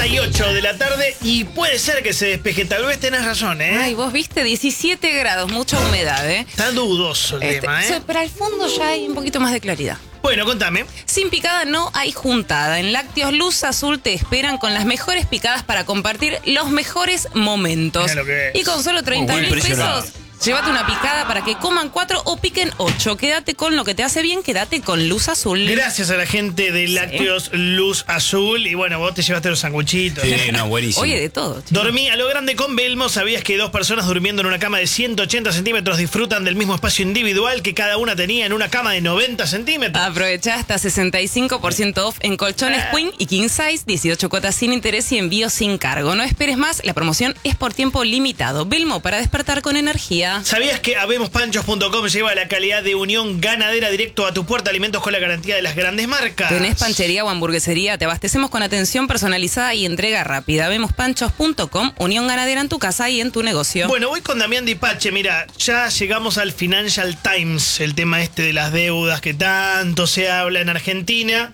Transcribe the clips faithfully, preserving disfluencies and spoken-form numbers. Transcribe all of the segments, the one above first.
cuarenta y ocho de la tarde y puede ser que se despeje, tal vez tenés razón, ¿eh? Ay, vos viste, diecisiete grados, mucha humedad, ¿eh? Está dudoso el Este, tema, ¿eh? so- pero al fondo ya hay un poquito más de claridad. Bueno, contame. Sin picada no hay juntada. En Lácteos Luz Azul te esperan con las mejores picadas para compartir los mejores momentos. Mirá lo que es. Y con solo treinta Muy mil impresionante. pesos, llévate una picada para que coman cuatro o piquen ocho. Quédate con lo que te hace bien, quédate con Luz Azul. Gracias a la gente de Lácteos Luz Azul. Y bueno, vos te llevaste los sanguchitos. Sí, no, buenísimo. Oye, de todo, chicos. Dormí a lo grande con Belmo. ¿Sabías que dos personas durmiendo en una cama de ciento ochenta centímetros disfrutan del mismo espacio individual que cada una tenía en una cama de noventa centímetros? Aprovecha hasta sesenta y cinco por ciento off en colchones Queen y King Size, dieciocho cuotas sin interés y envío sin cargo. No esperes más, la promoción es por tiempo limitado. Belmo, para despertar con energía. ¿Sabías que habemos panchos punto com lleva la calidad de Unión Ganadera directo a tu puerta? Alimentos con la garantía de las grandes marcas. ¿Tenés panchería o hamburguesería? Te abastecemos con atención personalizada y entrega rápida. Vemos panchos punto com, Unión Ganadera en tu casa y en tu negocio. Bueno, voy con Damián Dipache. Mira, ya llegamos al Financial Times, el tema este de las deudas que tanto se habla en Argentina.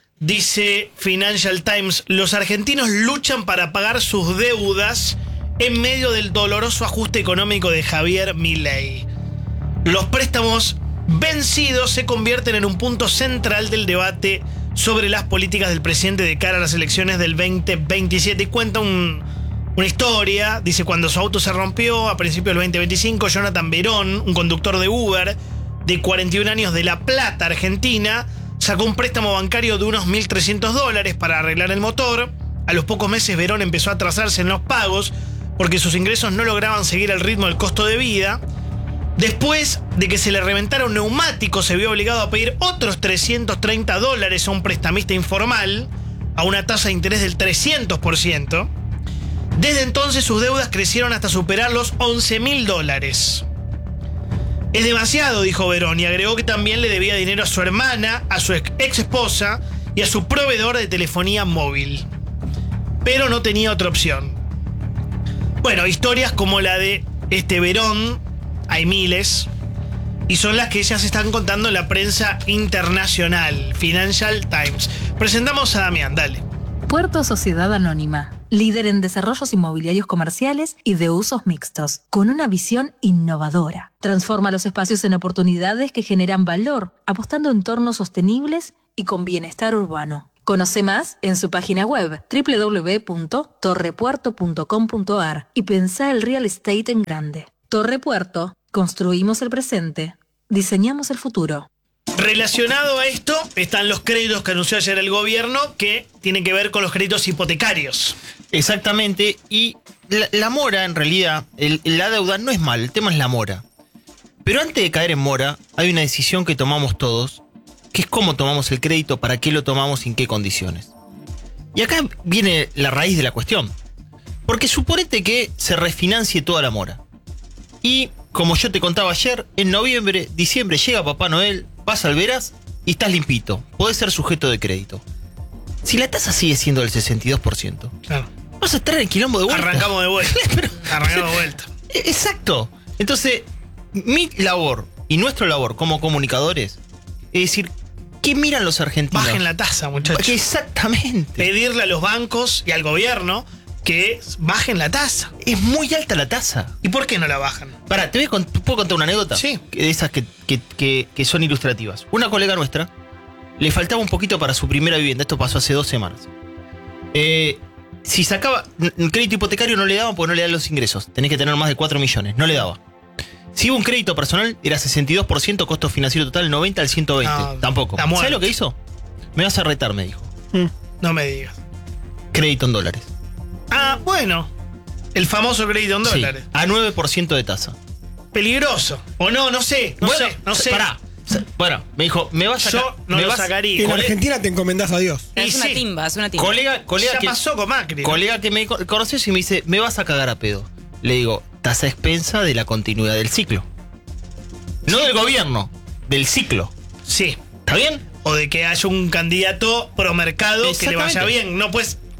Dice Financial Times, los argentinos luchan para pagar sus deudas en medio del doloroso ajuste económico de Javier Milei. Los préstamos vencidos se convierten en un punto central del debate sobre las políticas del presidente de cara a las elecciones del veinte veintisiete. Y cuenta un, una historia. Dice, cuando su auto se rompió a principios del veinte veinticinco, Jonathan Verón, un conductor de Uber de cuarenta y un años de La Plata, Argentina, sacó un préstamo bancario de unos mil trescientos dólares para arreglar el motor. A los pocos meses Verón empezó a atrasarse en los pagos porque sus ingresos no lograban seguir el ritmo del costo de vida. Después de que se le reventara un neumático, se vio obligado a pedir otros trescientos treinta dólares a un prestamista informal, a una tasa de interés del trescientos por ciento. Desde entonces sus deudas crecieron hasta superar los once mil dólares. Es demasiado, dijo Verón, y agregó que también le debía dinero a su hermana, a su ex esposa y a su proveedor de telefonía móvil. Pero no tenía otra opción. Bueno, historias como la de este Verón hay miles, y son las que ya se están contando en la prensa internacional. Financial Times. Presentamos a Damián, dale. Puerto Sociedad Anónima, líder en desarrollos inmobiliarios comerciales y de usos mixtos, con una visión innovadora. Transforma los espacios en oportunidades que generan valor, apostando en entornos sostenibles y con bienestar urbano. Conoce más en su página web doble u doble u doble u punto torre puerto punto com punto a r y pensá el real estate en grande. Torre Puerto, construimos el presente, diseñamos el futuro. Relacionado a esto están los créditos que anunció ayer el gobierno, que tienen que ver con los créditos hipotecarios. Exactamente, y la, la mora, en realidad, el, la deuda no es mal, el tema es la mora. Pero antes de caer en mora, hay una decisión que tomamos todos, que es cómo tomamos el crédito, para qué lo tomamos y en qué condiciones. Y acá viene la raíz de la cuestión. Porque suponete que se refinancie toda la mora. Y, como yo te contaba ayer, en noviembre, diciembre llega Papá Noel, vas al Veras y estás limpito. Podés ser sujeto de crédito. Si la tasa sigue siendo del sesenta y dos por ciento, Claro. vas a estar en quilombo de vuelta. Arrancamos de vuelta. Pero- Arrancamos de vuelta. Exacto. Entonces, mi labor y nuestra labor como comunicadores es decir, ¿qué miran los argentinos? Bajen la tasa, muchachos. Exactamente. Pedirle a los bancos y al gobierno que bajen la tasa. Es muy alta la tasa. ¿Y por qué no la bajan? Pará, ¿te voy a cont- ¿puedo contar una anécdota? Sí. De esas que, que, que, que son ilustrativas. Una colega nuestra le faltaba un poquito para su primera vivienda. Esto pasó hace dos semanas. Eh, si sacaba un crédito hipotecario no le daban porque no le dan los ingresos. Tenés que tener más de cuatro millones. No le daba. Si iba un crédito personal, era sesenta y dos por ciento, costo financiero total noventa al ciento veinte. No, Tampoco. está muerto. ¿Sabes lo que hizo? Me vas a retar, me dijo. No me digas. Crédito en dólares. Ah, bueno. El famoso crédito en Sí, dólares. a nueve por ciento de tasa. Peligroso. O no, no sé. No bueno, sé, no sé. Pará. Bueno, me dijo, me vas a Yo sacar. no me lo vas- sacaría. En Cole- Argentina te encomendás a Dios. Y Es una sí. timba, es una timba. Colega, colega Ya que, pasó con Macri. ¿no? colega que me co- conoció y me dice, me vas a cagar a pedo. Le digo, tasa expensa de la continuidad del ciclo. No del gobierno, del ciclo. Sí. ¿Está bien? O de que haya un candidato pro mercado que le vaya Exactamente. bien. No, pues,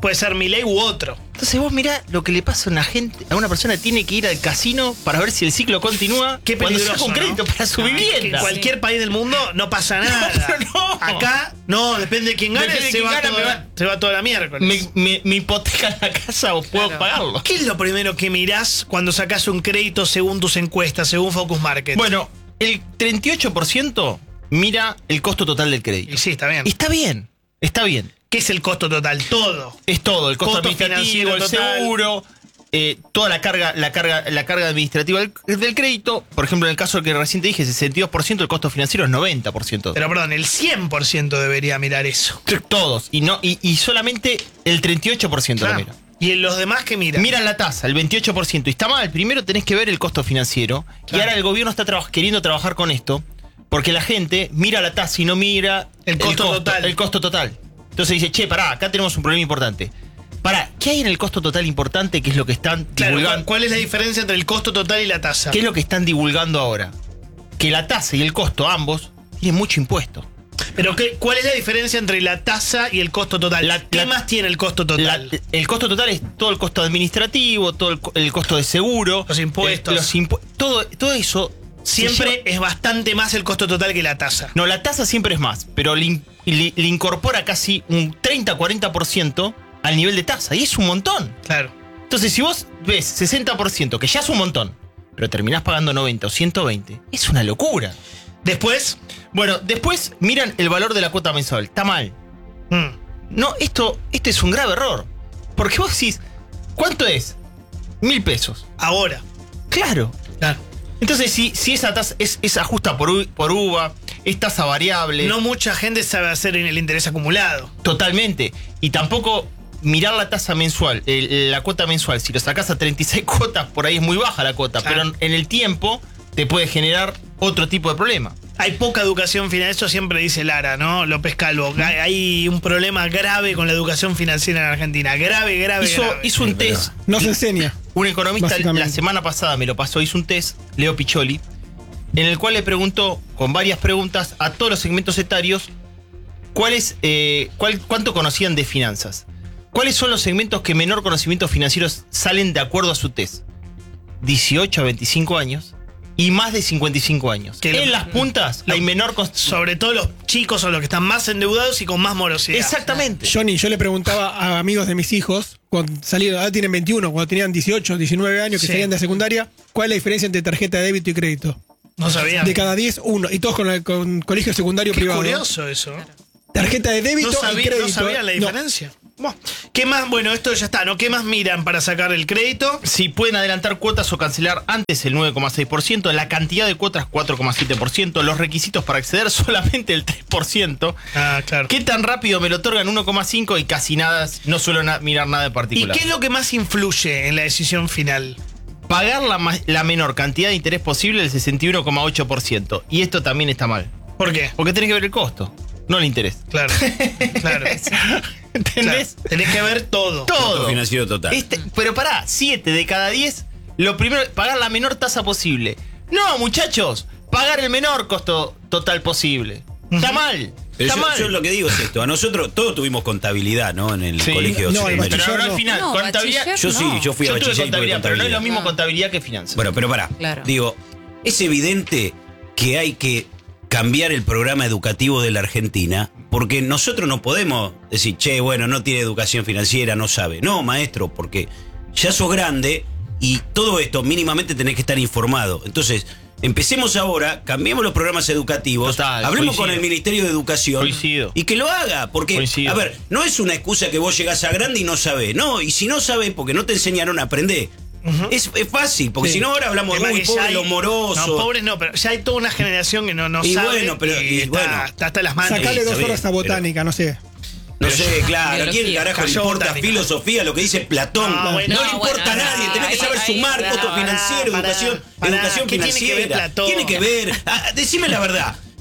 Puede ser Milei u otro. Entonces vos mirá lo que le pasa a una gente, a una persona que tiene que ir al casino para ver si el ciclo continúa. Qué cuando peligroso, saca un crédito ¿no? para su Que en vivienda. cualquier país del mundo no pasa nada. No, no. Acá, no, depende de quién gane, Depende de se, quién va gana, toda, me va- se va toda la miércoles. Me, me, me hipotecan la casa o puedo Claro. pagarlo. ¿Qué es lo primero que mirás cuando sacás un crédito según tus encuestas, según Focus Market? Bueno, el treinta y ocho por ciento mira el costo total del crédito. Y sí, está bien. Y está bien, está bien. ¿Qué es el costo total? Todo. Es todo, el costo, Costo administrativo, financiero el total. seguro, eh, toda la carga, la carga, la carga administrativa del, del crédito. Por ejemplo, en el caso que recién te dije, sesenta y dos por ciento, el costo financiero es noventa por ciento. Pero perdón, el cien por ciento debería mirar eso. Todos. Y no, y, y solamente el treinta y ocho por ciento Claro. lo mira. Y en los demás que miran. Miran la tasa, el veintiocho por ciento. Y está mal. Primero tenés que ver el costo financiero. Claro. Y ahora el gobierno está traba- queriendo trabajar con esto. Porque la gente mira la tasa y no mira El costo total. El costo total. Entonces dice, che, pará, acá tenemos un problema importante. Pará, ¿qué hay en el costo total importante? Que es lo que están Claro, ¿cuál, divulgando. cuál es la diferencia entre el costo total y la tasa? ¿Qué es lo que están divulgando ahora? Que la tasa y el costo, ambos, tienen mucho impuesto. Pero qué, ¿cuál es la diferencia entre la tasa y el costo total? La- ¿Qué la- más tiene el costo total? La- el costo total es todo el costo administrativo, todo el, co- el costo de seguro. Los impuestos. eh, los impu- todo, todo eso. se Siempre lleva- es bastante más el costo total que la tasa. No, la tasa siempre es más, pero le, in- le- le incorpora casi un treinta a cuarenta por ciento al nivel de tasa. Y es un montón. Claro. Entonces, si vos ves sesenta por ciento, que ya es un montón, pero terminás pagando noventa o ciento veinte, es una locura. Después, Bueno, después miran el valor de la cuota mensual. Está mal. mm, No, esto, esto es un grave error. Porque vos decís, ¿cuánto es? Mil pesos. ahora. Claro. Claro. Entonces, si, si esa tasa es, es ajusta por, u- por uva, es tasa variable. No mucha gente sabe hacer en el interés acumulado. Totalmente. Y tampoco mirar la tasa mensual, el- la cuota mensual. Si lo sacás a treinta y seis cuotas, por ahí es muy baja la cuota. Claro. Pero en el tiempo te puede generar otro tipo de problema. Hay poca educación financiera, eso siempre dice Lara, ¿no? López Calvo. Hay- Hay un problema grave con la educación financiera en Argentina. Grave, grave, Hizo, grave. hizo un test. No se enseña. Un economista Básicamente. la semana pasada me lo pasó, hizo un test, Leo Piccioli, en el cual le preguntó, con varias preguntas, a todos los segmentos etarios, cuál es, eh, cuál, cuánto conocían de finanzas. ¿Cuáles son los segmentos que menor conocimientos financieros salen de acuerdo a su test? dieciocho a veinticinco años y más de cincuenta y cinco años. Que lo- en las puntas lo- hay menor... con- Sobre todo los chicos son los que están más endeudados y con más morosidad. Exactamente. Johnny, yo le preguntaba a amigos de mis hijos, cuando salieron, ahora tienen veintiuno, cuando tenían dieciocho, diecinueve años, que Sí. salían de secundaria, ¿cuál es la diferencia entre tarjeta de débito y crédito? No sabía. De cada diez, uno. Y todos con, el, con colegio secundario Qué privado. curioso eso. Tarjeta de débito No, sabía, y crédito. no sabían la No. diferencia. Bueno, ¿qué más? Bueno, esto ya está, ¿no? ¿Qué más miran para sacar el crédito? Si pueden adelantar cuotas o cancelar antes el nueve coma seis por ciento, la cantidad de cuotas cuatro coma siete por ciento, los requisitos para acceder solamente el tres por ciento. Ah, claro. ¿Qué tan rápido me lo otorgan? uno coma cinco por ciento y casi nada, no suelo na- mirar nada de ¿Y particular. qué es lo que más influye en la decisión final? Pagar la, ma- la menor cantidad de interés posible, el sesenta y uno coma ocho por ciento. Y esto también está mal. ¿Por qué? Porque tenés que ver el costo, no el interés. Claro, claro. ¿Entendés? Claro, tenés que ver todo. Todo. Costo financiero total. Este, pero pará, siete de cada diez, lo primero, pagar la menor tasa posible. No, muchachos, pagar el menor costo total posible. Está mal. Pero está yo, mal. yo lo que digo es esto, a nosotros todos tuvimos contabilidad, ¿no? En el Sí. colegio No, el secundario. Pero bachiller no al no. final, No, contabilidad. bachiller Yo sí, no. yo fui a Yo tuve bachiller y tuve contabilidad, pero no es lo contabilidad. mismo Ah. contabilidad que finanzas. Bueno, pero pará. Claro. Digo, es evidente que hay que cambiar el programa educativo de la Argentina, porque nosotros no podemos decir, che, bueno, no tiene educación financiera, no sabe. No, maestro, porque ya sos grande y todo esto mínimamente tenés que estar informado. Entonces, empecemos ahora, cambiemos los programas educativos, Total, hablemos coincido. con el Ministerio de Educación Coincido. y que lo haga, porque, Coincido. a ver, no es una excusa que vos llegás a grande y no sabés, no, y si no sabés porque no te enseñaron a aprender. Es, es fácil, porque Sí. si no ahora hablamos de Además muy que ya pobre, hay- los morosos. No, pobres no, pero ya hay toda una generación que no, no Y sabe. bueno, pero- y y está, bueno. está hasta las manos. Sacale está dos bien, horas a pero- botánica, no sé. No sé, claro, ¿a quién Biología. carajo le Cayó importa botánica. filosofía lo que dice Platón? No, No, bueno, le no, importa bueno, a nadie, no, tenés que ahí- saber ahí- sumar, pará, costo pará, financiero, pará, educación, pará, educación ¿qué tiene que ver financiera. Platón? Tiene que ver, ah, decime la verdad.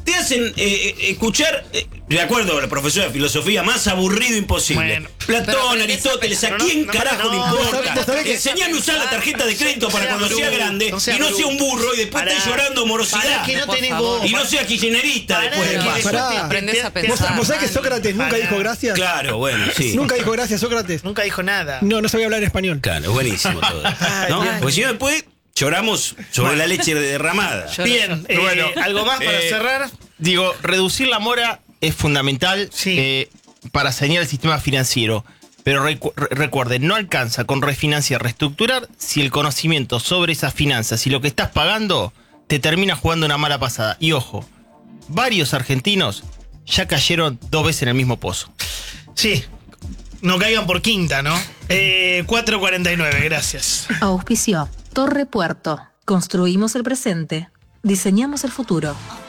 te hacen eh, escuchar, eh, de acuerdo a la profesora de filosofía, más aburrido imposible. Bueno. Platón, Pero Aristóteles, ¿a pero no, quién no, carajo no, le no, importa? vos sabés que- Enseñame a usar la tarjeta de crédito para sea cuando sea bruto, grande no sea y no sea un bruto. burro y después Pará, estés llorando morosidad. Pará que no Por tenés favor. vos. Y no sea kirchnerista Pará después que de paso. después Pará. te- Aprendés te- a te- ¿Vos, pensar. vos sabés que Sócrates nunca Pará. dijo gracias? Claro, bueno, sí. Nunca dijo gracias Sócrates. Nunca dijo nada. No, no sabía hablar en español. Claro, buenísimo todo. ¿No? Ay, Porque si no después lloramos sobre la leche derramada. Yo- Bien, eh, Bueno, ¿algo más para eh, cerrar? Digo, reducir la mora es fundamental Sí. eh, para sanear el sistema financiero. Pero recu- re- recuerden, no alcanza con refinanciar, reestructurar si el conocimiento sobre esas finanzas y lo que estás pagando te termina jugando una mala pasada. Y ojo, varios argentinos ya cayeron dos veces en el mismo pozo. Sí. No caigan por quinta, ¿no? Eh, cuatro cuarenta y nueve, gracias. Auspició Torre Puerto. Construimos el presente. Diseñamos el futuro.